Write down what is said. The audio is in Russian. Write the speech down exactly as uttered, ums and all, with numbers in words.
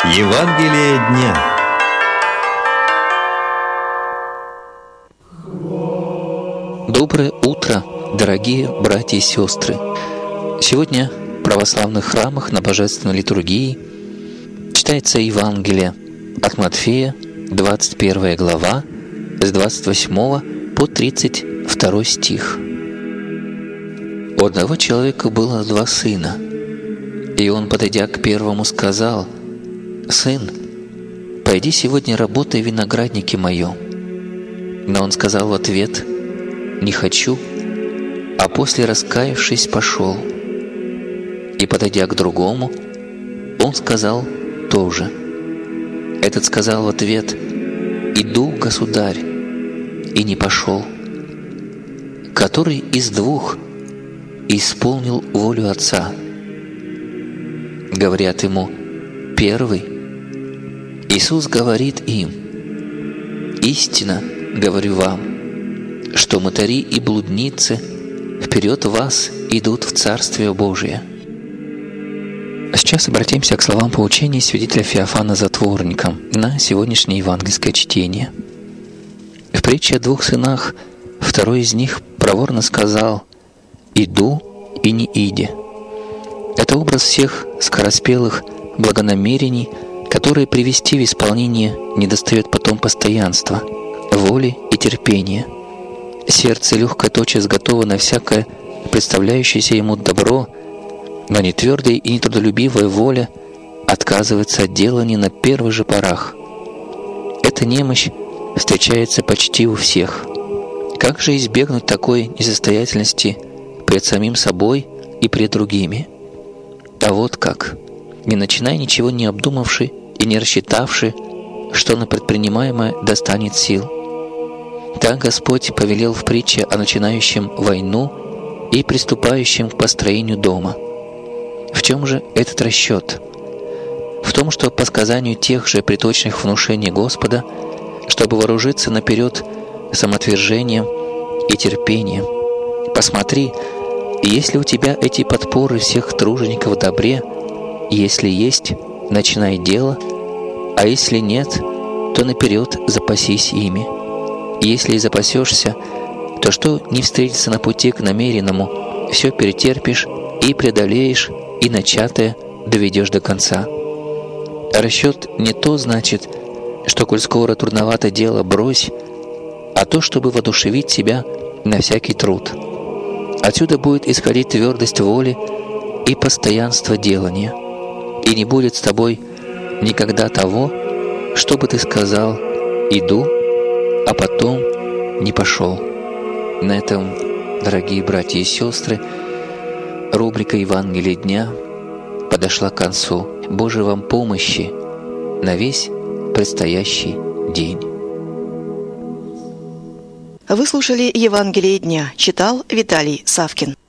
Евангелие дня. Доброе утро, дорогие братья и сестры! Сегодня в православных храмах на Божественной литургии читается Евангелие от Матфея, двадцать первая глава, с двадцать восьмого по тридцать второй стих. У одного человека было два сына, и он, подойдя к первому, сказал: «Сын, пойди сегодня работай в винограднике моем». Но он сказал в ответ: «Не хочу», а после, раскаявшись, пошел. И, подойдя к другому, он сказал тоже. Этот сказал в ответ: «Иду, государь», и не пошел. Который из двух исполнил волю отца? Говорят ему: «Первый». Иисус говорит им: «Истинно говорю вам, что мытари и блудницы вперед вас идут в Царствие Божие». Сейчас обратимся к словам поучения святителя Феофана Затворника на сегодняшнее евангельское чтение. В притче о двух сынах второй из них проворно сказал: «Иду и не иди». Это образ всех скороспелых благонамерений, которые привести в исполнение недостает потом постоянства, воли и терпения. Сердце легко тотчас готово на всякое представляющееся ему добро, но не твердая и нетрудолюбивая воля отказывается от делания на первых же порах. Эта немощь встречается почти у всех. Как же избегнуть такой несостоятельности пред самим собой и пред другими? А вот как: не начинай ничего не обдумавши и не рассчитавши, что на предпринимаемое достанет сил. Так Господь повелел в притче о начинающем войну и приступающем к построению дома. В чем же этот расчет? В том, что по сказанию тех же приточных внушений Господа, чтобы вооружиться наперед самоотвержением и терпением. Посмотри, есть ли у тебя эти подпоры всех тружеников в добре, и если есть, начинай дело, а если нет, то наперед запасись ими. И если и запасешься, то что не встретится на пути к намеренному, все перетерпишь и преодолеешь, и начатое доведешь до конца. Расчет не то значит, что коль скоро трудновато дело, брось, а то, чтобы воодушевить себя на всякий труд. Отсюда будет исходить твердость воли и постоянство делания, и не будет с тобой никогда того, чтобы ты сказал: «Иду», а потом не пошел. На этом, дорогие братья и сестры, рубрика Евангелия дня подошла к концу. Божьей вам помощи на весь предстоящий день. Вы слушали Евангелие дня. Читал Виталий Савкин.